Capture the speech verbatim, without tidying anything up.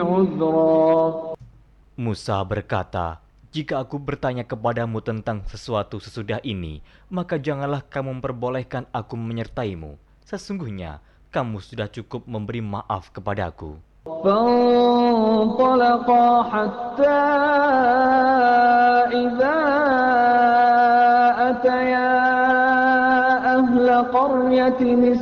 عذرا. Musa berkata, "Jika aku bertanya kepadamu tentang sesuatu sesudah ini, maka janganlah kamu memperbolehkan aku menyertaimu. Sesungguhnya, kamu sudah cukup memberi maaf kepadaku." فانطلقا حتى إذا أتيا أهل قرية